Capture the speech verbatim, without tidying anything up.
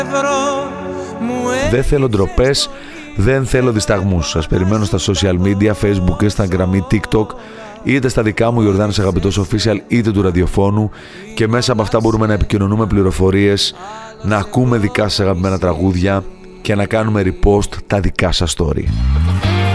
Δεν θέλω ντροπές, δεν θέλω δισταγμούς. Σας περιμένω στα social media, Facebook, Instagram ή TikTok, είτε στα δικά μου Ιορδάνης Αγαπητός Official, είτε του ραδιοφώνου, και μέσα από αυτά μπορούμε να επικοινωνούμε πληροφορίες, να ακούμε δικά σας αγαπημένα τραγούδια και να κάνουμε repost τα δικά σας story.